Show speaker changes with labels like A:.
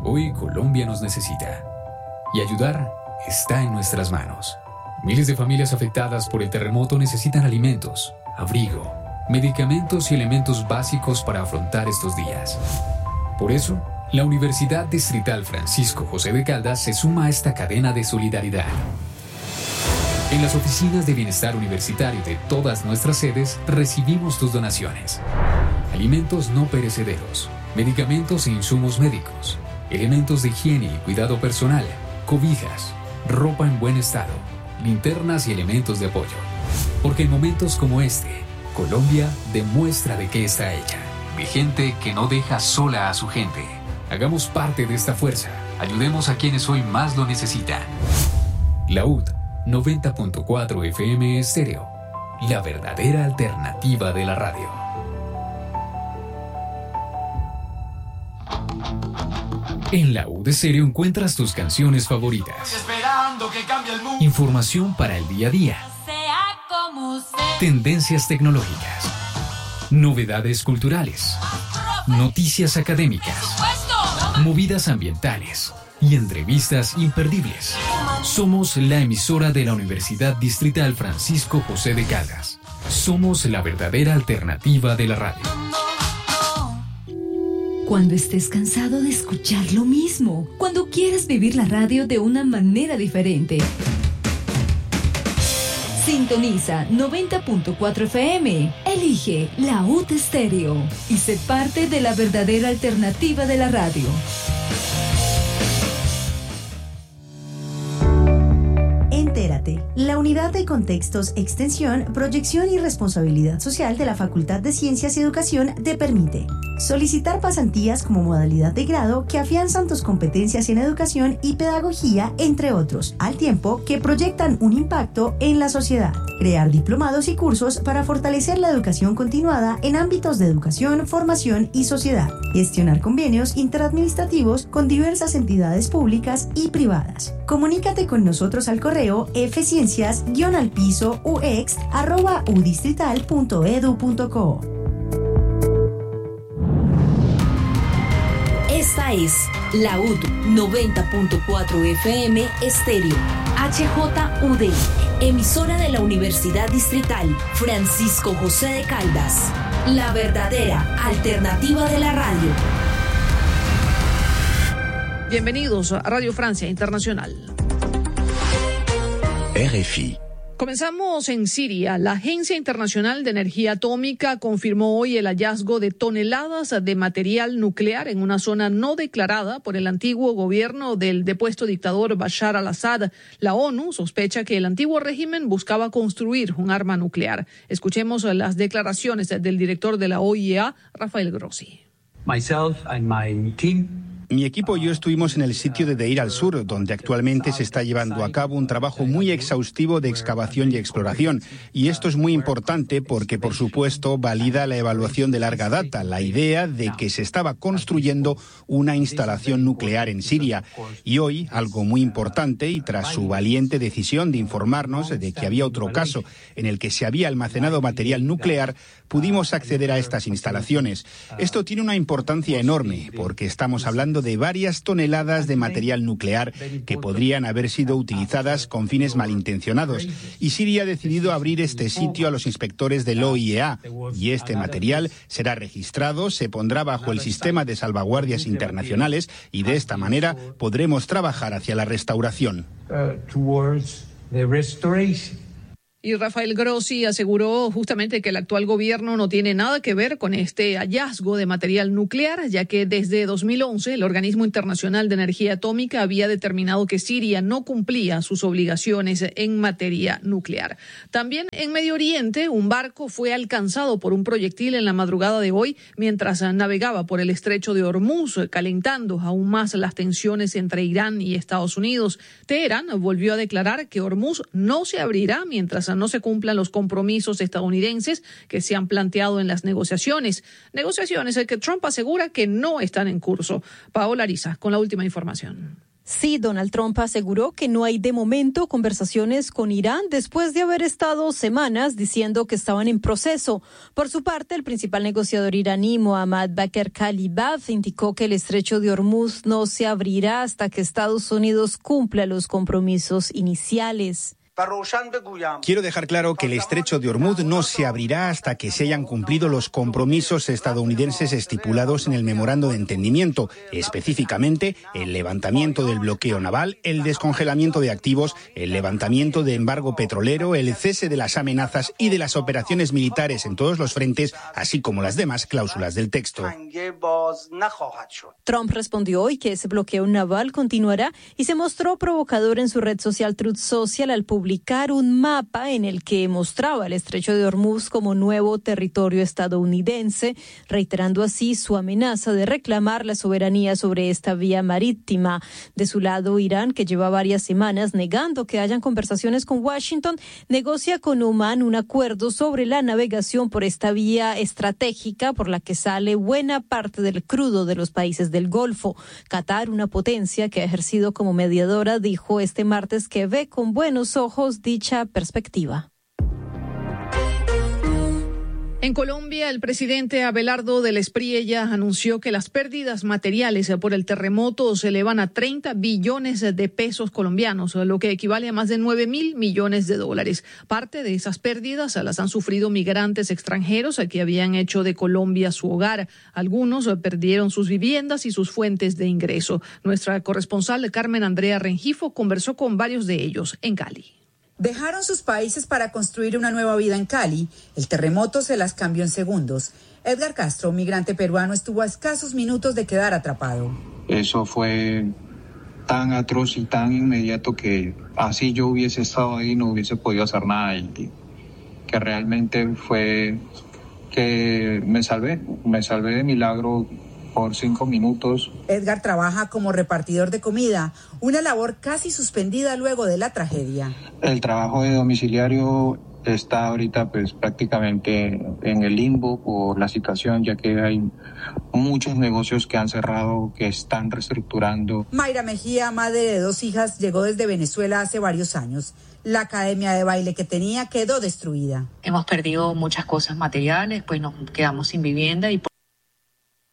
A: Hoy Colombia nos necesita. Y ayudar está en nuestras manos. Miles de familias afectadas por el terremoto necesitan alimentos, abrigo, medicamentos y elementos básicos para afrontar estos días. Por eso, la Universidad Distrital Francisco José de Caldas se suma a esta cadena de solidaridad. En las oficinas de bienestar universitario de todas nuestras sedes recibimos tus donaciones. Alimentos no perecederos, medicamentos e insumos médicos, elementos de higiene y cuidado personal, cobijas, ropa en buen estado, linternas y elementos de apoyo. Porque en momentos como este, Colombia demuestra de qué está hecha. De gente que no deja sola a su gente. Hagamos parte de esta fuerza. Ayudemos a quienes hoy más lo necesitan. La UD 90.4 FM Estéreo. La verdadera alternativa de la radio. En la UD Estéreo encuentras tus canciones favoritas. Información para el día a día. Tendencias tecnológicas. Novedades culturales. Noticias académicas. Movidas ambientales. Y entrevistas imperdibles. Somos la emisora de la Universidad Distrital Francisco José de Caldas. Somos la verdadera alternativa de la radio.
B: Cuando estés cansado de escuchar lo mismo, cuando quieras vivir la radio de una manera diferente. Sintoniza 90.4 FM. Elige la UD Estéreo y sé parte de la verdadera alternativa de la radio.
C: Entérate, la Unidad de Contextos, Extensión, Proyección y Responsabilidad Social de la Facultad de Ciencias y Educación te permite solicitar pasantías como modalidad de grado que afianzan tus competencias en educación y pedagogía, entre otros, al tiempo que proyectan un impacto en la sociedad. Crear diplomados y cursos para fortalecer la educación continuada en ámbitos de educación, formación y sociedad. Gestionar convenios interadministrativos con diversas entidades públicas y privadas. Comunícate con nosotros al correo fciencias-ux@udistrital.edu.co.
B: Esta es la UD 90.4 FM Estéreo, HJUD, emisora de la Universidad Distrital Francisco José de Caldas, la verdadera alternativa de la radio.
D: Bienvenidos a Radio Francia Internacional.
E: RFI.
D: Comenzamos en Siria. La Agencia Internacional de Energía Atómica confirmó hoy el hallazgo de toneladas de material nuclear en una zona no declarada por el antiguo gobierno del depuesto dictador Bashar al-Assad. La ONU sospecha que el antiguo régimen buscaba construir un arma nuclear. Escuchemos las declaraciones del director de la OIEA, Rafael Grossi.
E: Mi equipo y yo estuvimos en el sitio de Deir al-Sur, donde actualmente se está llevando a cabo un trabajo muy exhaustivo de excavación y exploración. Y esto es muy importante porque, por supuesto, valida la evaluación de larga data, la idea de que se estaba construyendo una instalación nuclear en Siria. Y hoy, algo muy importante, y tras su valiente decisión de informarnos de que había otro caso en el que se había almacenado material nuclear, pudimos acceder a estas instalaciones. Esto tiene una importancia enorme porque estamos hablando de varias toneladas de material nuclear que podrían haber sido utilizadas con fines malintencionados. Y Siria ha decidido abrir este sitio a los inspectores del OIEA. Y este material será registrado, se pondrá bajo el sistema de salvaguardias internacionales y de esta manera podremos trabajar hacia la restauración.
D: Y Rafael Grossi aseguró justamente que el actual gobierno no tiene nada que ver con este hallazgo de material nuclear, ya que desde 2011 el Organismo Internacional de Energía Atómica había determinado que Siria no cumplía sus obligaciones en materia nuclear. También en Medio Oriente, un barco fue alcanzado por un proyectil en la madrugada de hoy mientras navegaba por el estrecho de Hormuz, calentando aún más las tensiones entre Irán y Estados Unidos. Teherán volvió a declarar que Hormuz no se abrirá mientras no se cumplan los compromisos estadounidenses que se han planteado en las negociaciones. Negociaciones que Trump asegura que no están en curso. Paola Ariza, con la última información.
F: Sí, Donald Trump aseguró que no hay de momento conversaciones con Irán después de haber estado semanas diciendo que estaban en proceso. Por su parte, el principal negociador iraní, Mohammad Bakr Kalibaf, indicó que el estrecho de Hormuz no se abrirá hasta que Estados Unidos cumpla los compromisos iniciales.
E: Quiero dejar claro que el estrecho de Hormuz no se abrirá hasta que se hayan cumplido los compromisos estadounidenses estipulados en el memorando de entendimiento, específicamente el levantamiento del bloqueo naval, el descongelamiento de activos, el levantamiento de embargo petrolero, el cese de las amenazas y de las operaciones militares en todos los frentes, así como las demás cláusulas del texto.
F: Trump respondió hoy que ese bloqueo naval continuará y se mostró provocador en su red social Truth Social al publicar un mapa en el que mostraba el estrecho de Hormuz como nuevo territorio estadounidense, reiterando así su amenaza de reclamar la soberanía sobre esta vía marítima. De su lado, Irán, que lleva varias semanas negando que hayan conversaciones con Washington, negocia con Omán un acuerdo sobre la navegación por esta vía estratégica por la que sale buena parte del crudo de los países del Golfo. Qatar, una potencia que ha ejercido como mediadora, dijo este martes que ve con buenos ojos dicha perspectiva.
D: En Colombia, el presidente Abelardo del Espriella anunció que las pérdidas materiales por el terremoto se elevan a 30 billones de pesos colombianos, lo que equivale a más de 9.000 millones de dólares. Parte de esas pérdidas las han sufrido migrantes extranjeros que habían hecho de Colombia su hogar. Algunos perdieron sus viviendas y sus fuentes de ingreso. Nuestra corresponsal Carmen Andrea Rengifo conversó con varios de ellos en Cali.
G: Dejaron sus países para construir una nueva vida en Cali. El terremoto se las cambió en segundos. Edgar Castro, un migrante peruano, estuvo a escasos minutos de quedar atrapado.
H: Eso fue tan atroz y tan inmediato que así yo hubiese estado ahí no hubiese podido hacer nada y que realmente fue que me salvé de milagro por 5 minutos.
G: Edgar trabaja como repartidor de comida, una labor casi suspendida luego de la tragedia.
H: El trabajo de domiciliario está ahorita pues prácticamente en el limbo por la situación, ya que hay muchos negocios que han cerrado, que están reestructurando.
G: Mayra Mejía, madre de 2 hijas, llegó desde Venezuela hace varios años. La academia de baile que tenía quedó destruida.
I: Hemos perdido muchas cosas materiales, pues nos quedamos sin vivienda y